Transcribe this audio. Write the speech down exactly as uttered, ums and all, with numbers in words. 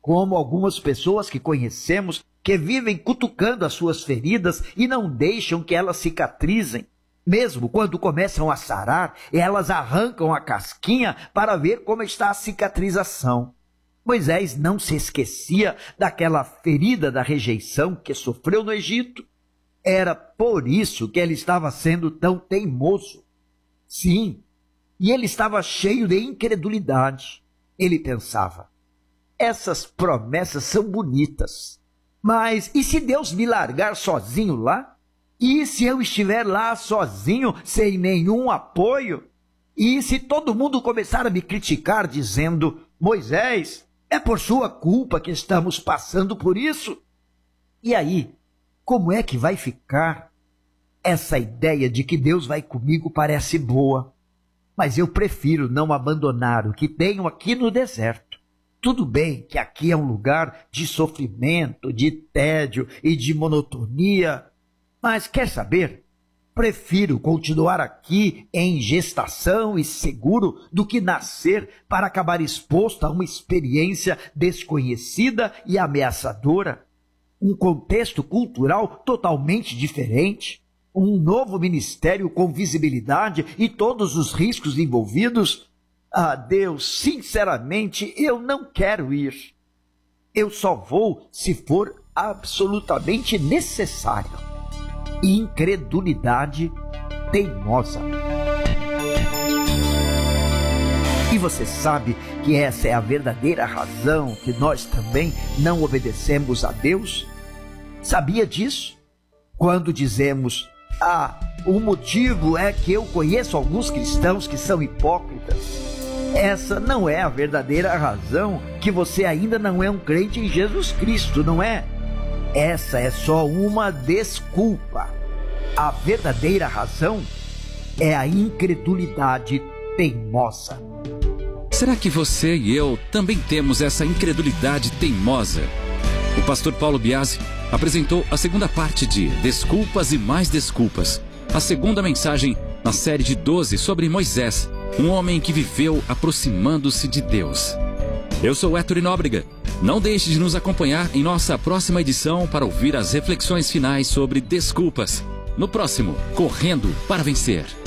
como algumas pessoas que conhecemos que vivem cutucando as suas feridas e não deixam que elas cicatrizem. Mesmo quando começam a sarar, elas arrancam a casquinha para ver como está a cicatrização. Moisés não se esquecia daquela ferida da rejeição que sofreu no Egito. Era por isso que ele estava sendo tão teimoso. Sim, e ele estava cheio de incredulidade. Ele pensava, essas promessas são bonitas, mas e se Deus me largar sozinho lá? E se eu estiver lá sozinho, sem nenhum apoio? E se todo mundo começar a me criticar dizendo, Moisés, é por sua culpa que estamos passando por isso? E aí, como é que vai ficar? Essa ideia de que Deus vai comigo parece boa, mas eu prefiro não abandonar o que tenho aqui no deserto. Tudo bem que aqui é um lugar de sofrimento, de tédio e de monotonia, mas quer saber? Prefiro continuar aqui em gestação e seguro do que nascer para acabar exposto a uma experiência desconhecida e ameaçadora. Um contexto cultural totalmente diferente, um novo ministério com visibilidade e todos os riscos envolvidos. Ah, Deus, sinceramente, eu não quero ir. Eu só vou se for absolutamente necessário. Incredulidade teimosa. E você sabe que essa é a verdadeira razão que nós também não obedecemos a Deus? Sabia disso? Quando dizemos, ah, o motivo é que eu conheço alguns cristãos que são hipócritas. Essa não é a verdadeira razão que você ainda não é um crente em Jesus Cristo, não é? Essa é só uma desculpa. A verdadeira razão é a incredulidade teimosa. Será que você e eu também temos essa incredulidade teimosa? O pastor Paulo Biasi apresentou a segunda parte de Desculpas e Mais Desculpas, a segunda mensagem na série de doze sobre Moisés, um homem que viveu aproximando-se de Deus. Eu sou Héctor Nóbrega. Não deixe de nos acompanhar em nossa próxima edição para ouvir as reflexões finais sobre desculpas. No próximo, Correndo para Vencer.